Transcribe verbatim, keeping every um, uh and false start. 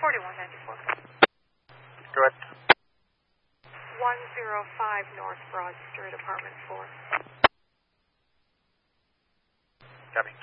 forty-one ninety-four. Correct. one oh five North Broad Street, apartment four. Copy.